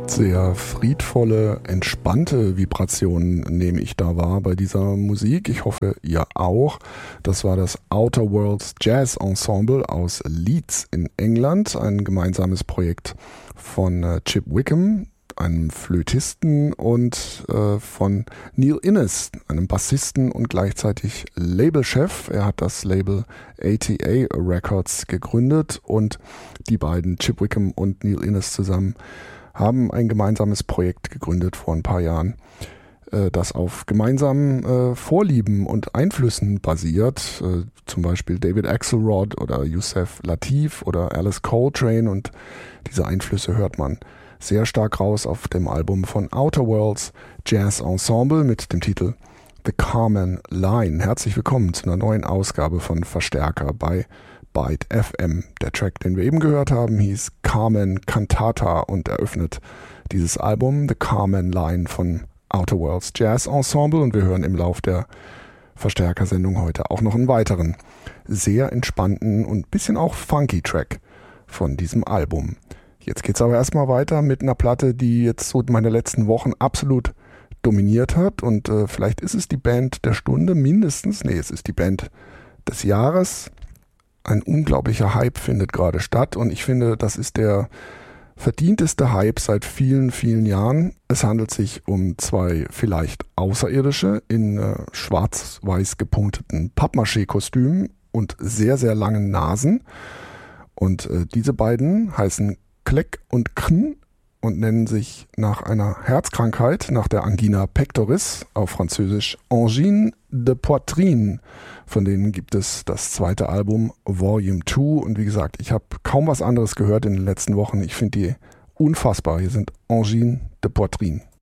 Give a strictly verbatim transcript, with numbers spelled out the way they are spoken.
Sehr friedvolle, entspannte Vibrationen nehme ich da wahr bei dieser Musik. Ich hoffe, ihr auch. Das war das Outer Worlds Jazz Ensemble aus Leeds in England, ein gemeinsames Projekt von äh, Chip Wickham, einem Flötisten, und äh, von Neil Innes, einem Bassisten und gleichzeitig Labelchef. Er hat das Label A T A Records gegründet und die beiden, Chip Wickham und Neil Innes zusammen, haben ein gemeinsames Projekt gegründet vor ein paar Jahren, äh, das auf gemeinsamen äh, Vorlieben und Einflüssen basiert, äh, zum Beispiel David Axelrod oder Yusef Lateef oder Alice Coltrane, und diese Einflüsse hört man sehr stark raus auf dem Album von Outer Worlds Jazz Ensemble mit dem Titel The Carmen Line. Herzlich willkommen zu einer neuen Ausgabe von Verstärker bei Byte F M. Der Track, den wir eben gehört haben, hieß Carmen Cantata und eröffnet dieses Album The Carmen Line von Outer Worlds Jazz Ensemble, und wir hören im Lauf der Verstärkersendung heute auch noch einen weiteren sehr entspannten und bisschen auch funky Track von diesem Album. Jetzt geht's aber erstmal weiter mit einer Platte, die jetzt so meine letzten Wochen absolut dominiert hat, und äh, vielleicht ist es die Band der Stunde mindestens, nee, es ist die Band des Jahres. Ein unglaublicher Hype findet gerade statt, und ich finde, das ist der verdienteste Hype seit vielen, vielen Jahren. Es handelt sich um zwei vielleicht Außerirdische in äh, schwarz-weiß gepunkteten Pappmaché-Kostümen und sehr, sehr langen Nasen. Und äh, diese beiden heißen Kleck und Kn und nennen sich nach einer Herzkrankheit, nach der Angina pectoris, auf Französisch Angine de Poitrine. Von denen gibt es das zweite Album Volume zwei, und wie gesagt, ich habe kaum was anderes gehört in den letzten Wochen. Ich finde die unfassbar. Hier sind Angine de Poitrine.